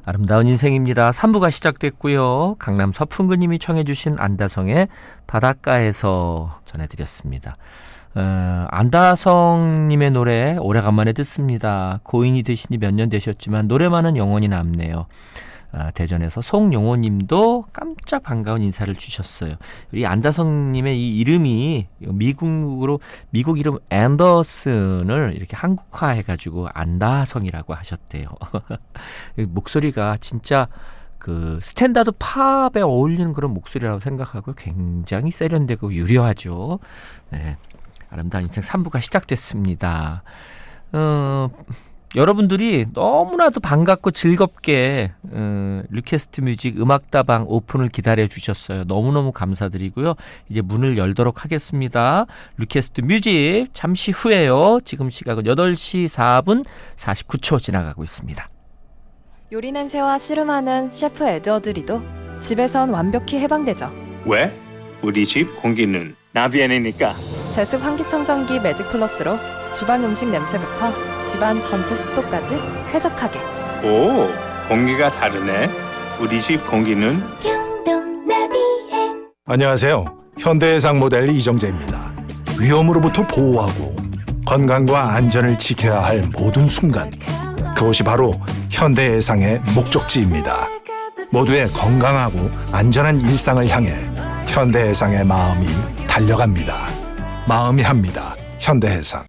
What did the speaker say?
아름다운 인생입니다. 3부가 시작됐고요. 강남 서풍근님이 청해 주신 안다성의 바닷가에서 전해드렸습니다. 안다성님의 노래 오래간만에 듣습니다. 고인이 되시니 몇 년 되셨지만 노래만은 영원히 남네요. 대전에서 송용호님도 깜짝 반가운 인사를 주셨어요. 이 안다성님의 이 이름이 미국 이름 앤더슨을 이렇게 한국화해가지고 안다성이라고 하셨대요. 목소리가 진짜 그 스탠다드 팝에 어울리는 그런 목소리라고 생각하고 굉장히 세련되고 유려하죠. 네. 아름다운 인생 3부가 시작됐습니다. 여러분들이 너무나도 반갑고 즐겁게 리퀘스트 뮤직 음악다방 오픈을 기다려 주셨어요. 너무너무 감사드리고요. 이제 문을 열도록 하겠습니다. 리퀘스트 뮤직 잠시 후에요. 지금 시각은 8시 4분 49초 지나가고 있습니다. 요리 냄새와 씨름하는 셰프 에드워드 리도 집에선 완벽히 해방되죠. 왜? 우리 집 공기는 나비엔이니까. 제습 환기청정기 매직 플러스로 주방 음식 냄새부터 집안 전체 습도까지 쾌적하게. 오, 공기가 다르네. 우리 집 공기는 영동나비엔. 안녕하세요. 현대해상 모델 이정재입니다. 위험으로부터 보호하고 건강과 안전을 지켜야 할 모든 순간, 그것이 바로 현대해상의 목적지입니다. 모두의 건강하고 안전한 일상을 향해 현대해상의 마음이 달려갑니다. 마음이 합니다. 현대해상.